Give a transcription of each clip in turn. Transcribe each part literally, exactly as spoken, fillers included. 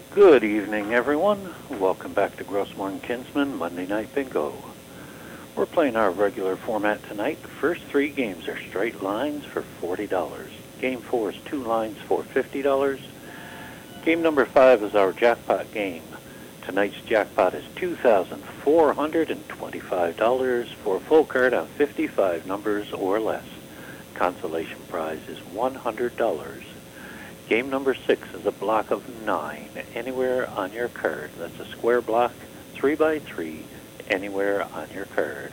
Good evening, everyone. Welcome back to Grossmore and Kinsman Monday Night Bingo. We're playing our regular format tonight. The first three games are straight lines for forty dollars. Game four is two lines for fifty dollars. Game number five is our jackpot game. Tonight's jackpot is two thousand four hundred twenty-five dollars for a full card on fifty-five numbers or less. Consolation prize is one hundred dollars. Game number six is a block of nine, anywhere on your card. That's a square block, three by three, anywhere on your card.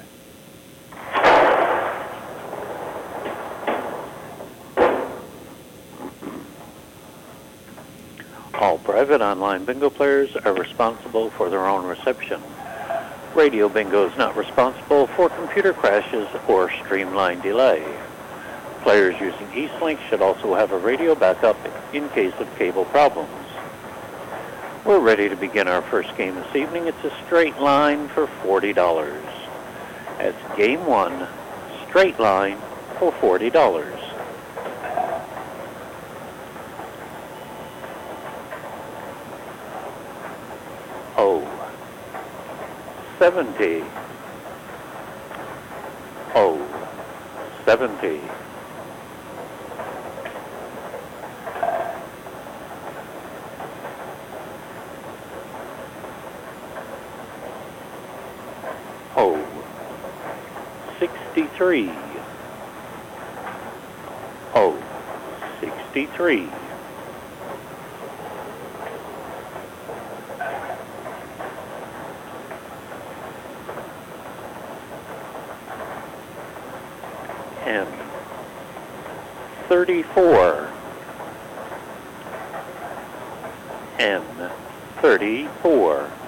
All private online bingo players are responsible for their own reception. Radio bingo is not responsible for computer crashes or streamline delay. Players using Eastlink should also have a radio backup in case of cable problems. We're ready to begin our first game this evening. It's a straight line for forty dollars. That's game one, straight line for forty dollars. O, seventy. O, seventy. O, sixty-three. O, sixty-three. M, thirty-four. M, thirty-four.